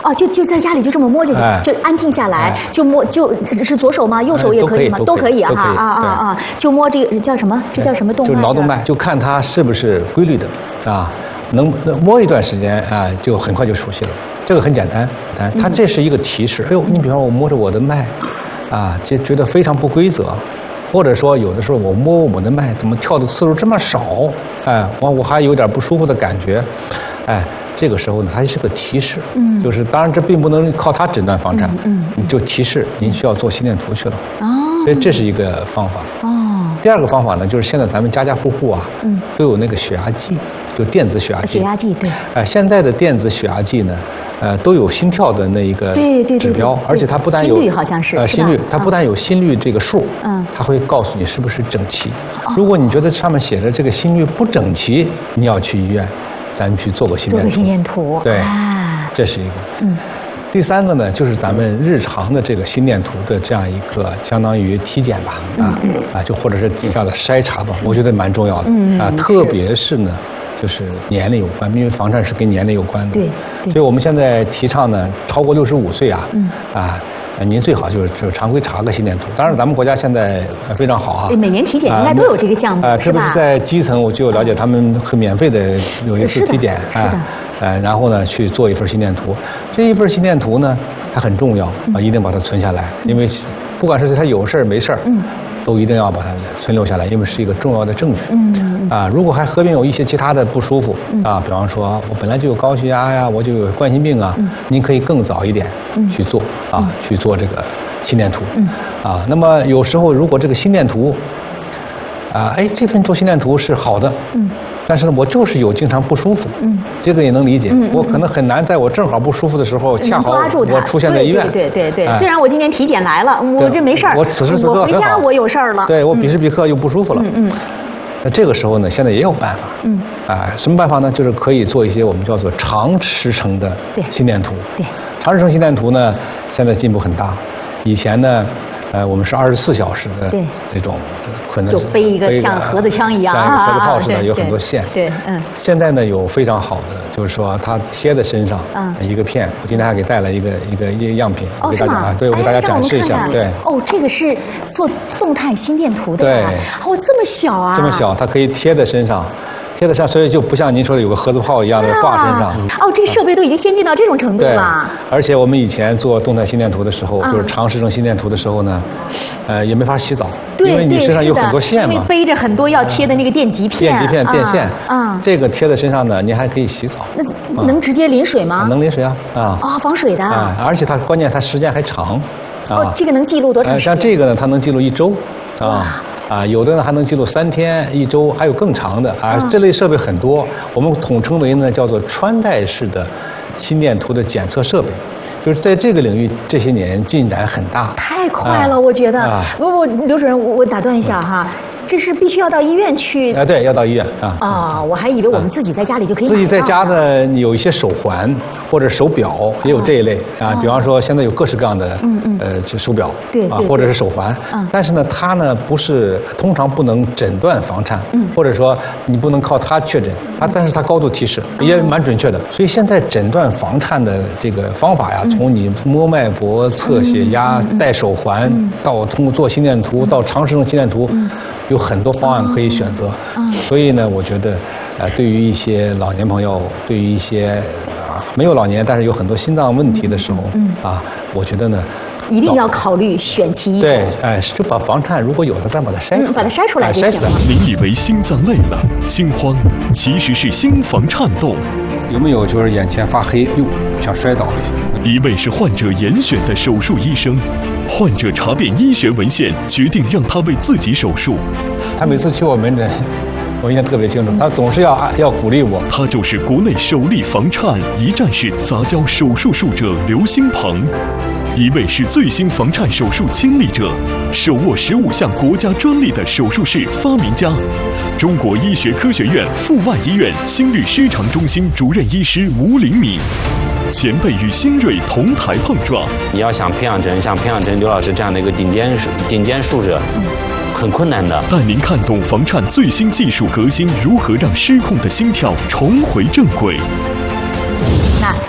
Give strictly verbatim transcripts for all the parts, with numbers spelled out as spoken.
哦，就就在家里就这么摸就行，就安静下来，就摸，就是左手吗？右手也可以吗？都可以哈啊啊啊！就摸这个叫什么？这叫什么动脉？ 就是脑动脉，就看它是不是规律的啊。能摸一段时间啊，就很快就熟悉了。这个很简单，啊，它这是一个提示。哎呦，你比方说我摸着我的脉，啊，就觉得非常不规则，或者说有的时候我摸我的脉怎么跳的次数这么少，哎，我我还有点不舒服的感觉，哎，这个时候呢，它是个提示。嗯，就是当然这并不能靠它诊断房颤，嗯，嗯就提示您需要做心电图去了。哦，所以这是一个方法。哦。第二个方法呢，就是现在咱们家家户户啊，嗯，都有那个血压计，就电子血压计。 血压计，对。哎、 呃，现在的电子血压计呢，呃，都有心跳的那一个指标，而且它不但有心率，好像是呃心率，它不但有心率这个数，嗯，它会告诉你是不是整齐。哦、如果你觉得上面写的这个心率不整齐，你要去医院，咱们去做个心电图。 做个心电图。 对，啊、这是一个。嗯。第三个呢，就是咱们日常的这个心电图的这样一个相当于体检吧，啊啊，就或者是这样的筛查吧，我觉得蛮重要的啊，特别是呢，就是年龄有关，因为房颤是跟年龄有关的， 对， 所以我们现在提倡呢，超过六十五岁啊，啊。您最好就是就是常规查个心电图，当然咱们国家现在非常好啊， 每年体检应该都有这个项目， 啊，特别是在基层，我就了解他们会免费的有一次体检，啊，呃，然后呢去做一份心电图，这一份心电图呢，它很重要啊，一定把它存下来，因为不管是他有事儿没事儿，嗯，都一定要把它存留下来，因为是一个重要的证据，嗯，啊，如果还合并有一些其他的不舒服啊，比方说我本来就有高血压呀，我就有冠心病啊，您可以更早一点去做啊，去做这个心电图，啊，那么有时候如果这个心电图，啊，哎，这份做心电图是好的，嗯。但是呢，我就是有经常不舒服，嗯，这个也能理解。嗯、我可能很难在我正好不舒服的时候，恰好我出现在医院。 对对对对。哎、虽然我今天体检来了，我这没事儿。 我此时此刻我回家我有事儿了。 对我彼时彼刻又不舒服了。嗯嗯。那这个时候呢，现在也有办法。嗯。啊，什么办法呢？就是可以做一些我们叫做长时程的心电图。 对。 长时程心电图呢，现在进步很大。以前呢。呃，我们是二十四小时的这种，可能就背一个像盒子枪一样， 像一个盒子炮似的，有很多线。 对，嗯。 现在呢，有非常好的，就是说它贴在身上，嗯，一个片。我今天还给带来一个一个一个样品， 哦，是吗？ 对，我给大家展示一下。对。 哦，这个是做动态心电图的。 对。 哦，这么小啊！ 这么小，它可以贴在身上。贴得上，所以就不像您说的有个盒子炮一样的挂身上。 哦，这设备都已经先进到这种程度了。 而且我们以前做动态心电图的时候，就是长时程心电图的时候呢，呃，也没法洗澡，因为你身上有很多线嘛， 因为背着很多要贴的那个电极片、 电极片、电线。啊，这个贴在身上呢，您还可以洗澡。 那能直接淋水吗？ 能淋水啊，啊。 啊，防水的。 啊，而且它关键它时间还长。 哦，这个能记录多长时间？ 像这个呢，它能记录一周。啊。啊，有的呢还能记录三天、一周，还有更长的啊。这类设备很多，我们统称为呢叫做穿戴式的心电图的检测设备。就是在这个领域这些年进展很大， 太快了，我觉得。不不，刘主任，我我打断一下哈。这是必须要到医院去啊？对，要到医院啊。 啊，我还以为我们自己在家里就可以。 自己在家呢，有一些手环或者手表也有这一类啊。比方说，现在有各式各样的嗯嗯呃这手表对啊，或者是手环。嗯。但是呢，它呢不是通常不能诊断房颤，嗯，或者说你不能靠它确诊，它但是它高度提示也蛮准确的。所以现在诊断房颤的这个方法呀，从你摸脉搏、测血压、戴手环，到通过做心电图，到长时程心电图。有很多方案可以选择，所以呢，我觉得，呃，对于一些老年朋友，对于一些啊没有老年但是有很多心脏问题的时候，啊，我觉得呢， 一定要考虑选其一。 对，哎，就把房颤如果有了，再把它筛出来， 把它筛出来就行了。 您以为心脏累了、心慌，其实是心房颤动。 有没有就是眼前发黑，哟，想摔倒？ 一位是患者严选的手术医生，患者查遍医学文献，决定让他为自己手术。 他每次去我门诊，我印象特别清楚，他总是要要鼓励我。 他就是国内首例房颤一站式杂交手术术者刘兴鹏，一位是最新房颤手术亲历者，手握十五项国家专利的手术室发明家，中国医学科学院阜外医院心律失常中心主任医师吴灵敏。前辈与新锐同台碰撞， 你要想培养成像培养成刘老师这样的一个顶尖顶尖术者，很困难的。 带您看懂房颤最新技术革新如何让失控的心跳重回正轨。 那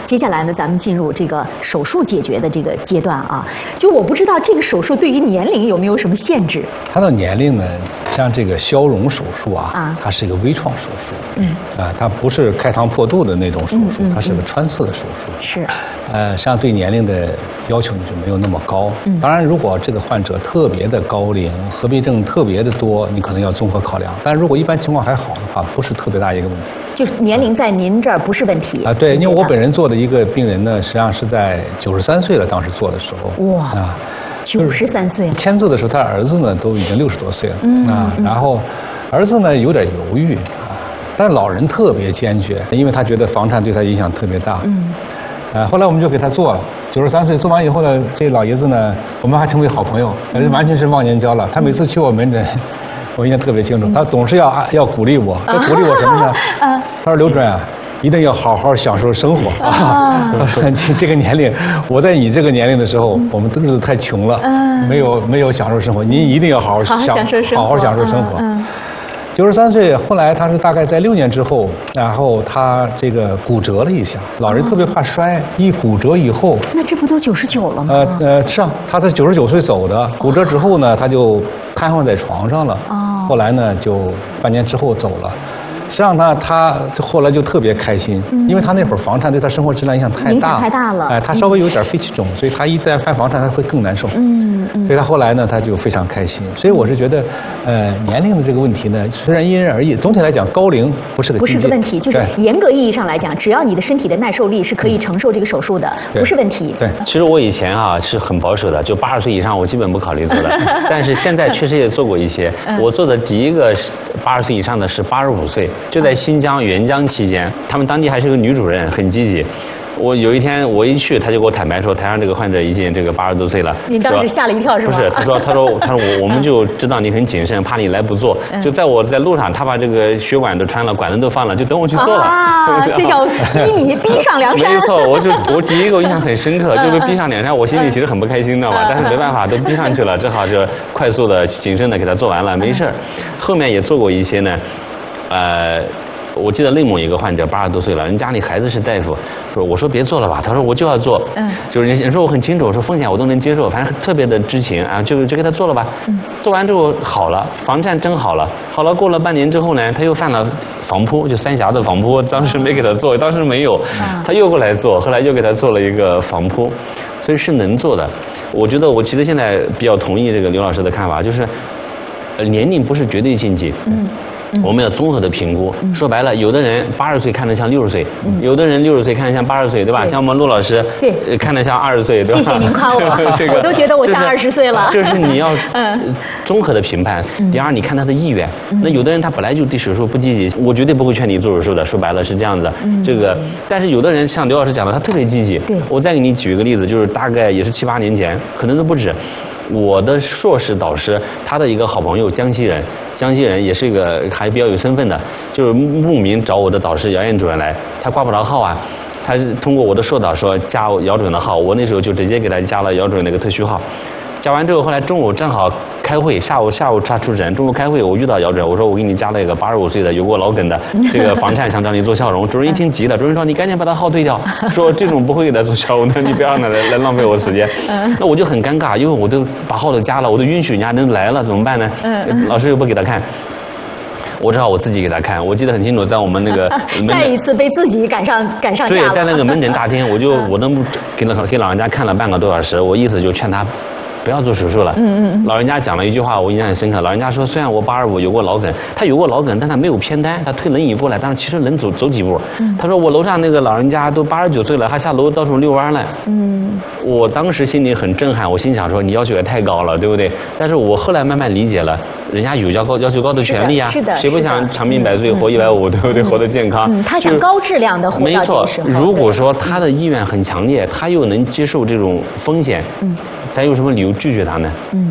接下来呢，咱们进入这个手术解决的这个阶段啊。就我不知道这个手术对于年龄有没有什么限制？ 它的年龄呢，像这个消融手术啊，啊它是一个微创手术，嗯，啊，它不是开膛破肚的那种手术，嗯嗯、它是个穿刺的手术。 是， 呃，实际上对年龄的要求呢就没有那么高。嗯，当然，如果这个患者特别的高龄，合并症特别的多，你可能要综合考量。但如果一般情况还好的话，不是特别大一个问题。 就是年龄在您这儿不是问题啊？对，因为我本人做的一个病人呢，实际上是在九十三岁了，当时做的时候。哇啊！ 九十三岁了， 签字的时候，他儿子呢都已经六十多岁了，嗯啊，然后儿子呢有点犹豫啊，但是老人特别坚决，因为他觉得房颤对他影响特别大，嗯，啊，后来我们就给他做了，九十三岁做完以后呢，这老爷子呢，我们还成为好朋友，完全是忘年交了。他每次去我门诊，我印象特别清楚，他总是要要鼓励我，他鼓励我什么呢？他说刘主任啊。一定要好好享受生活啊！这这个年龄，我在你这个年龄的时候，我们日子太穷了，没有没有享受生活。您一定要好好享好好享受生活。九十三岁，后来他是大概在六年之后，然后他这个骨折了一下。老人特别怕摔，一骨折以后， 那这不都九十九了吗？ 呃呃，是啊，他在九十九岁走的。骨折之后呢，他就瘫痪在床上了。哦，后来呢，就半年之后走了。实际上他他后来就特别开心，嗯、因为他那会儿房颤对他生活质量影响太大， 影响太大了。 哎，他稍微有点肺气肿，所以他一再犯房颤，他会更难受。嗯嗯。所以他后来呢，他就非常开心。所以我是觉得，呃，年龄的这个问题呢，虽然因人而异，总体来讲，高龄不是个不是个问题，就是严格意义上来讲，只要你的身体的耐受力是可以承受这个手术的，嗯、不是问题。 对。 其实我以前啊是很保守的，就八十岁以上我基本不考虑做的，但是现在确实也做过一些。我做的第一个八十岁以上的是八十五岁，就在新疆援疆期间，他们当地还是个女主任，很积极。我有一天我一去，他就给我坦白说，台上这个患者已经这个八十多岁了。 您当时吓了一跳是吗？ 不是，他说他说他说我我们就知道你很谨慎，怕你来不做。就在我在路上，他把这个血管都穿了，管子都放了，就等我去做了。 啊，这叫逼你逼上梁山。 没错，我就我第一个印象很深刻，就被逼上梁山，我心里其实很不开心的嘛，但是没办法，都逼上去了，只好就快速的谨慎的给他做完了，没事儿。后面也做过一些呢，呃。我记得内蒙一个患者八十多岁了，人家里孩子是大夫，说我说别做了吧，他说我就要做，嗯，就是人说我很清楚，我说风险我都能接受，反正特别的知情啊，就就给他做了吧，嗯，做完之后好了，房颤真好了，好了过了半年之后呢，他又犯了房扑，就三峡的房扑，当时没给他做，当时没有，他又过来做，后来又给他做了一个房扑，所以是能做的。我觉得我其实现在比较同意这个刘老师的看法，就是呃年龄不是绝对禁忌，嗯。我们要综合的评估。嗯、说白了，有的人八十岁看得像六十岁，嗯、有的人六十岁看得像八十岁，对吧？对像我们陆老师，对，看得像二十岁，对吧？ 谢谢您夸我，这个、我都觉得我像二十岁了。 就是、就是你要综合的评判。嗯、第二，你看他的意愿。嗯、那有的人他本来就对手术不积极，我绝对不会劝你做手术的。说白了是这样子。嗯、这个，但是有的人像刘老师讲的，他特别积极。对，我再给你举一个例子，就是大概也是七八年前，可能都不止。我的硕士导师，他的一个好朋友，江西人，江西人也是一个还比较有身份的，就是慕名找我的导师姚燕主任来，他挂不着号啊，他通过我的硕导说加姚主任的号，我那时候就直接给他加了姚主任那个特许号。加完之后，后来中午正好开会，下午下午他出诊，中午开会我遇到姚主任，我说我给你加了一个八十五岁的有过脑梗的这个房颤，想找你做笑容。主任一听急了，主任说你赶紧把他号对掉，说这种不会给他做笑容的，你不要来来浪费我时间。那我就很尴尬，因为我都把号都加了，我都允许人家能来了，怎么办呢？老师又不给他看。我只好我自己给他看，我记得很清楚，在我们那个再一次被自己赶上赶上架了。 对，在那个门诊大厅，我就我都给老给老人家看了半个多小时，我意思就劝他不要做手术了。嗯嗯。老人家讲了一句话，我印象很深刻。老人家说，虽然我八十五有过脑梗，他有过脑梗，但他没有偏瘫，他推轮椅过来，但是其实能走走几步。嗯。他说我楼上那个老人家都八十九岁了，还下楼到处遛弯了。嗯。我当时心里很震撼，我心想说你要求也太高了，对不对？但是我后来慢慢理解了，人家有要高要求高的权利啊。 是的。 谁不想长命百岁，活一百五，对不对？活得健康。 嗯。他想高质量的活到这个时候。 没错。如果说他的意愿很强烈，他又能接受这种风险，嗯，咱有什么理由拒绝他呢？ 嗯。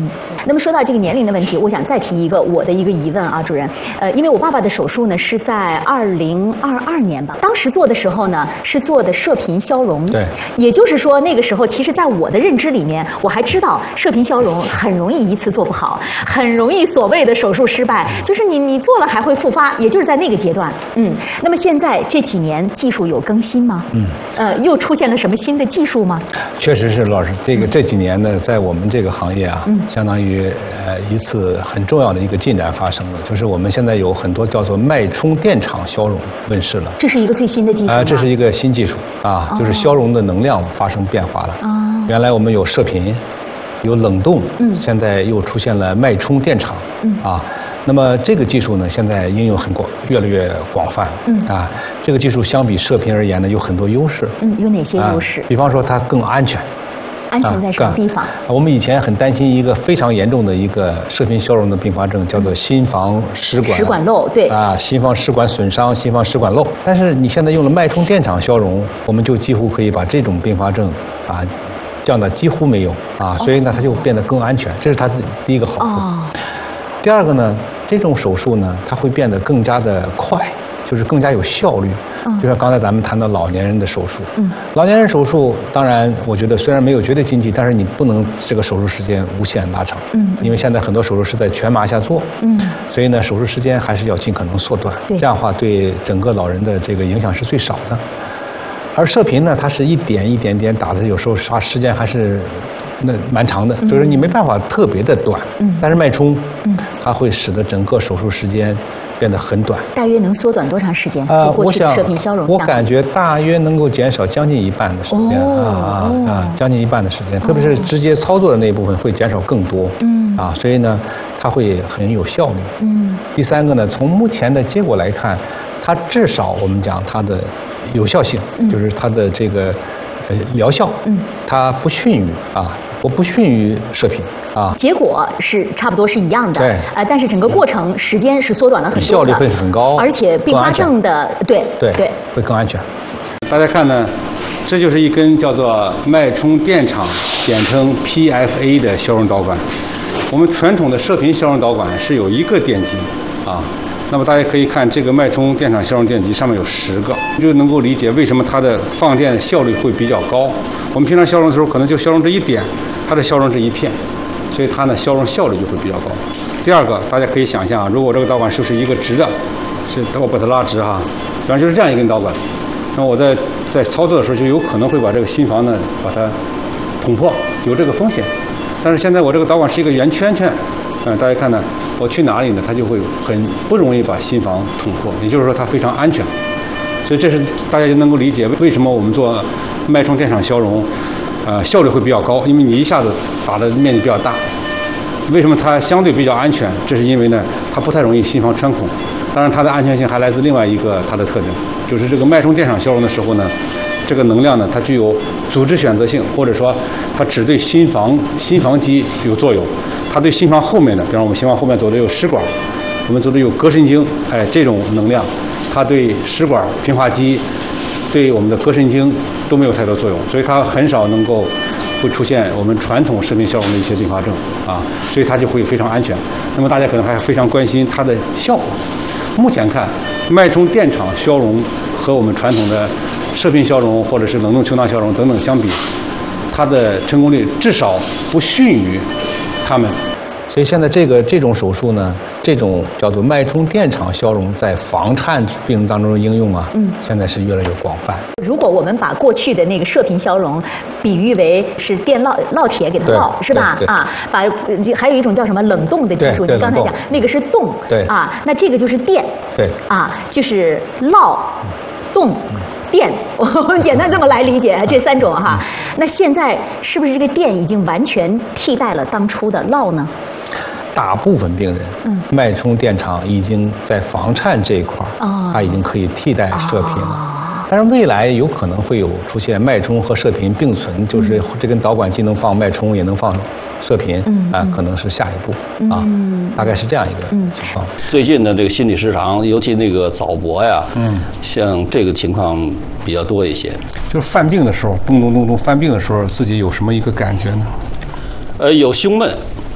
那么说到这个年龄的问题，我想再提一个我的一个疑问啊，主任，呃，因为我爸爸的手术呢是在二零二二年吧，当时做的时候呢是做的射频消融， 对， 也就是说那个时候，其实在我的认知里面，我还知道射频消融很容易一次做不好，很容易所谓的手术失败，就是你你做了还会复发，也就是在那个阶段，嗯，那么现在这几年技术有更新吗？嗯，呃，又出现了什么新的技术吗？ 确实是，陆老师，这个这几年呢，在我们这个行业啊，嗯、相当于呃一次很重要的一个进展发生了，就是我们现在有很多叫做脉冲电场消融问世了。 这是一个最新的技术吗？ 啊，这是一个新技术啊，哦、就是消融的能量发生变化了。哦、原来我们有射频，有冷冻，嗯，现在又出现了脉冲电场，嗯啊。那么这个技术呢，现在应用很广，越来越广泛。嗯啊，这个技术相比射频而言呢，有很多优势。 嗯，有哪些优势？ 啊、比方说它更安全。 安全在什么地方？ 啊、我们以前很担心一个非并严重的一个射频消融的并发症，叫做心房室管室管漏，对啊，心房室管损伤、心房室管漏。但是你现在用了脉冲电场消融，我们就几乎可以把这种并发症啊降到几乎没有啊，所以呢，它就变得更安全，这是它第一个好处。哦、第二个呢，这种手术呢，它会变得更加的快。就是更加有效率，嗯、就像刚才咱们谈到老年人的手术，嗯，老年人手术当然，我觉得虽然没有绝对禁忌，但是你不能这个手术时间无限拉长，嗯，因为现在很多手术是在全麻下做，嗯，所以呢，手术时间还是要尽可能缩短，这样的话对整个老人的这个影响是最少的。而射频呢，它是一点一点点打的，有时候刷时间还是那蛮长的，就是你没办法特别的短，嗯，但是脉冲，嗯，它会使得整个手术时间变得很短。 大约能缩短多长时间？ 呃， 过去的射频消融我感觉大约能够减少将近一半的时间，哦、啊啊，将近一半的时间，特别是直接操作的那一部分会减少更多，嗯，啊，所以呢，它会很有效率。嗯，第三个呢，从目前的结果来看，它至少我们讲它的有效性，嗯、就是它的这个呃疗效，嗯，它不逊于啊，我不逊于射频啊。 结果是差不多是一样的， 对， 呃，但是整个过程时间是缩短了很多的， 效率会很高， 而且并发症的对对对会更安全。 大家看呢，这就是一根叫做脉冲电场，简称 P F A 的消融导管。我们传统的射频消融导管是有一个电极啊。那么大家可以看这个脉冲电场消融电极上面有十个，就能够理解为什么它的放电效率会比较高。我们平常消融的时候可能就消融这一点，它的消融这一片，所以它呢消融效率就会比较高。第二个，大家可以想象，如果这个导管就是一个直的，是我把它拉直哈，比方就是这样一根导管，那我在在操作的时候就有可能会把这个心房呢把它捅破，有这个风险。但是现在我这个导管是一个圆圈圈。嗯，大家看呢，我去哪里呢，它就会很不容易把心房捅破，也就是说它非常安全。所以这是大家就能够理解为什么我们做脉冲电场消融，呃，效率会比较高，因为你一下子打的面积比较大。为什么它相对比较安全？这是因为呢，它不太容易心房穿孔。当然，它的安全性还来自另外一个它的特征，就是这个脉冲电场消融的时候呢，这个能量呢，它具有组织选择性，或者说它只对心房心房肌有作用。它对心房后面的，比方我们心房后面走的有食管，我们走的有膈神经，哎，这种能量，它对食管、平滑肌，对我们的膈神经都没有太多作用，所以它很少能够会出现我们传统射频消融的一些并发症啊，所以它就会非常安全。那么大家可能还非常关心它的效果。目前看，脉冲电场消融和我们传统的射频消融或者是冷冻球囊消融等等相比，它的成功率至少不逊于他们。 所以现在这个这种手术呢，这种叫做脉冲电场消融，在房颤病人当中的应用啊，嗯，现在是越来越广泛。 如果我们把过去的那个射频消融比喻为是电烙烙铁给它烙，是吧？啊，把还有一种叫什么冷冻的技术，你刚才讲那个是冻， 对啊，那这个就是电， 对啊，就是烙、冻。电，我们简单这么来理解这三种哈。那现在是不是这个电已经完全替代了当初的烙呢？ 大部分病人，嗯，脉冲电场已经在房颤这一块儿，哦，它已经可以替代射频了。哦，但是未来有可能会有出现脉冲和射频并存，就是这根导管既能放脉冲也能放射频，嗯啊，可能是下一步啊，嗯，大概是这样一个情况。 最近的这个心理失常，尤其那个早搏呀，嗯，像这个情况比较多一些。 就是犯病的时候，咚咚咚咚犯病的时候，自己有什么一个感觉呢？ 呃，有胸闷，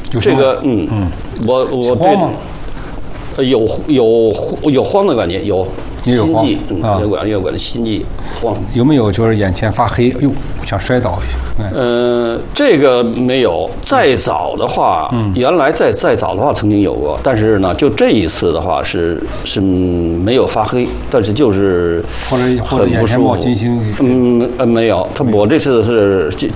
这个嗯嗯，我我慌吗？ 有有有慌的感觉，有心悸啊， 有管有管的心悸慌。 有没有就是眼前发黑？哎呦，想摔倒一下。 呃，这个没有。再早的话，嗯，原来再再早的话曾经有过，但是呢，就这一次的话是是没有发黑，但是就是或者或者眼前冒金星。 嗯呃没有，他我这次是